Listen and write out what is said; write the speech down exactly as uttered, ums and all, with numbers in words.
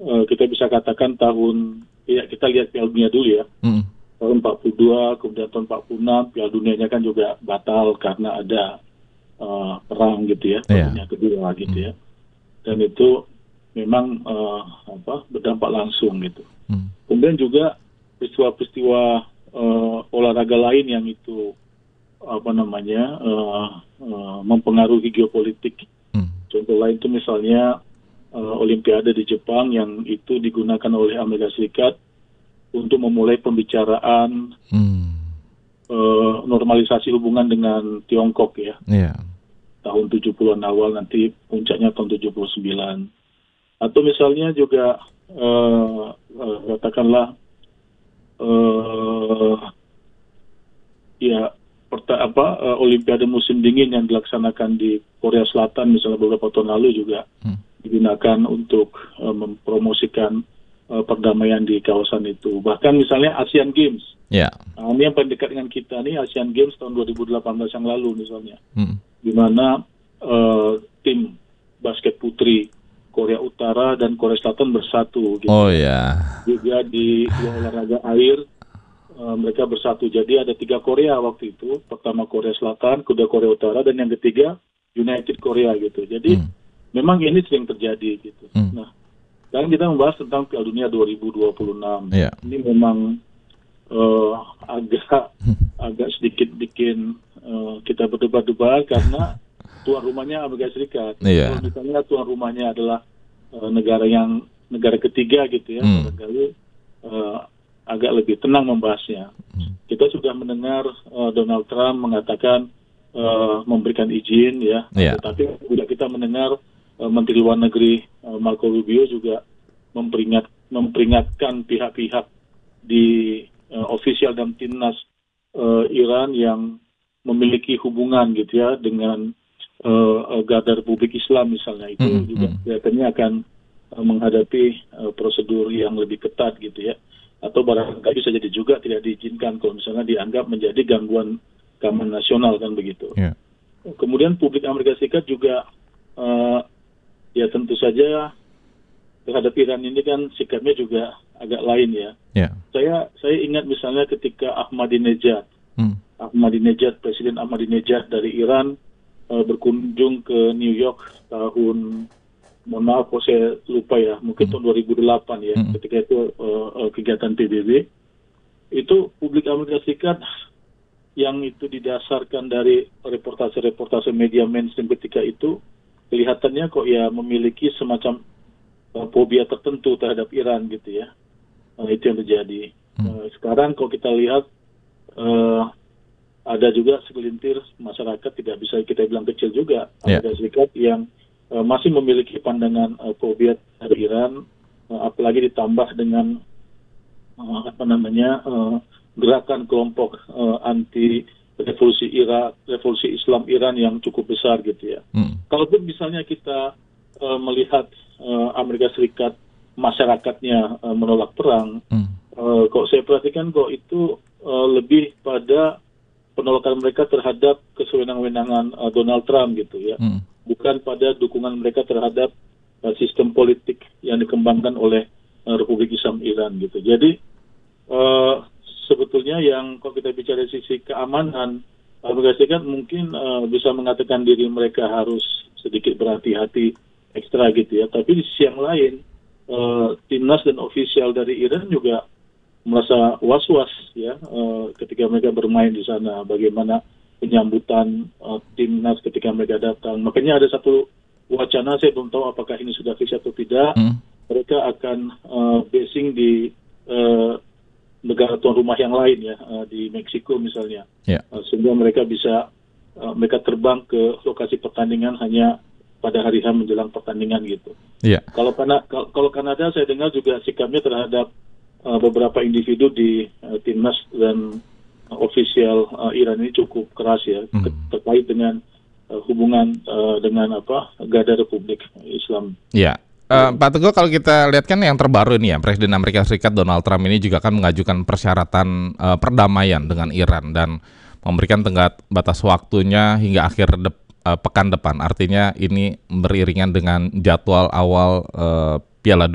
uh, kita bisa katakan tahun, ya kita lihat Piala Dunia dulu ya, mm. tahun empat puluh dua, kemudian tahun empat puluh enam, Piala Dunianya kan juga batal karena ada uh, perang gitu ya, yeah. Dunia kedua gitu mm. ya, dan itu memang uh, apa berdampak langsung gitu. Mm. Kemudian juga peristiwa-peristiwa uh, olahraga lain yang itu apa namanya uh, uh, mempengaruhi geopolitik. Mm. Contoh lain itu misalnya uh, Olimpiade di Jepang yang itu digunakan oleh Amerika Serikat untuk memulai pembicaraan mm. uh, normalisasi hubungan dengan Tiongkok ya. Yeah. Tahun tujuh puluhan awal, nanti puncaknya tahun tujuh puluh sembilan. Atau misalnya juga uh, uh, katakanlah uh, ya perta, apa uh, Olimpiade musim dingin yang dilaksanakan di Korea Selatan misalnya beberapa tahun lalu juga hmm. digunakan untuk uh, mempromosikan uh, perdamaian di kawasan itu. Bahkan misalnya Asian Games. Yeah. Nah, ini yang paling dekat dengan kita nih, Asian Games tahun dua ribu delapan belas yang lalu misalnya, hmm. di mana uh, tim basket putri Korea Utara dan Korea Selatan bersatu. Gitu. Oh ya. Juga di olahraga air uh, mereka bersatu. Jadi ada tiga Korea waktu itu. Pertama Korea Selatan, kedua Korea Utara, dan yang ketiga United Korea gitu. Jadi hmm. memang ini sering terjadi gitu. Hmm. Nah, sekarang kita membahas tentang Piala Dunia dua ribu dua puluh enam. Yeah. Ini memang uh, agak agak sedikit bikin uh, kita berdebat-debat karena tuan rumahnya Amerika Serikat. Yeah. Kalau misalnya tuan rumahnya adalah uh, negara yang negara ketiga gitu ya, mm. barangkali uh, agak lebih tenang membahasnya. Mm. Kita sudah mendengar uh, Donald Trump mengatakan uh, memberikan izin ya, yeah. tetapi juga kita mendengar uh, Menteri Luar Negeri uh, Marco Rubio juga memperingat memperingatkan pihak-pihak di uh, ofisial dan timnas uh, Iran yang memiliki hubungan gitu ya dengan Uh, Garda Republik Islam misalnya, itu mm, juga mm. kelihatannya akan uh, menghadapi uh, prosedur yang lebih ketat gitu ya, atau barangkali bisa jadi juga tidak diizinkan kalau misalnya dianggap menjadi gangguan keamanan nasional kan begitu. Yeah. Kemudian publik Amerika Serikat juga uh, ya tentu saja terhadap Iran ini kan sikapnya juga agak lain ya. Yeah. Saya saya ingat misalnya ketika Ahmadinejad, mm. Ahmadinejad Presiden Ahmadinejad dari Iran Uh, berkunjung ke New York tahun, mohon maaf kalau saya lupa ya, mungkin mm. tahun dua ribu delapan ya, mm. ketika itu uh, uh, kegiatan P B B, itu publik Amerika Serikat yang itu didasarkan dari reportase-reportase media mainstream ketika itu, kelihatannya kok ya memiliki semacam uh, fobia tertentu terhadap Iran gitu ya. Uh, itu yang terjadi. Mm. Uh, sekarang kalau kita lihat, uh, ada juga segelintir masyarakat, tidak bisa kita bilang kecil juga, Amerika yeah. Serikat yang uh, masih memiliki pandangan uh, fobia dari Iran, uh, apalagi ditambah dengan uh, apa namanya uh, gerakan kelompok uh, anti revolusi Irak, revolusi Islam Iran yang cukup besar gitu ya. Mm. Kalaupun misalnya kita uh, melihat uh, Amerika Serikat masyarakatnya uh, menolak perang, mm. uh, kok saya perhatikan kok itu uh, lebih pada penolakan mereka terhadap kesewenang-wenangan uh, Donald Trump gitu ya, hmm. bukan pada dukungan mereka terhadap uh, sistem politik yang dikembangkan oleh uh, Republik Islam Iran gitu. Jadi uh, sebetulnya yang kalau kita bicara sisi keamanan, Amerika Serikat mungkin uh, bisa mengatakan diri mereka harus sedikit berhati-hati ekstra gitu ya. Tapi di sisi yang lain, uh, timnas dan ofisial dari Iran juga merasa was-was ya uh, ketika mereka bermain di sana, bagaimana penyambutan uh, timnas ketika mereka datang. Makanya ada satu wacana, saya belum tahu apakah ini sudah fix atau tidak, hmm. mereka akan uh, basing di uh, negara tuan rumah yang lain ya, uh, di Meksiko misalnya, yeah. uh, sehingga mereka bisa uh, mereka terbang ke lokasi pertandingan hanya pada hari H menjelang pertandingan gitu. Yeah. Kalau Kanada, kalau Kanada saya dengar juga sikapnya terhadap Uh, beberapa individu di uh, timnas dan uh, ofisial uh, Iran ini cukup keras ya, mm. ke- terkait dengan uh, hubungan uh, dengan apa Garda Republik Islam. Ya, uh, Pak Teguh, kalau kita lihat kan yang terbaru ini ya, Presiden Amerika Serikat Donald Trump ini juga kan mengajukan persyaratan uh, perdamaian dengan Iran dan memberikan tenggat batas waktunya hingga akhir de- uh, pekan depan. Artinya ini beriringan dengan jadwal awal uh, Piala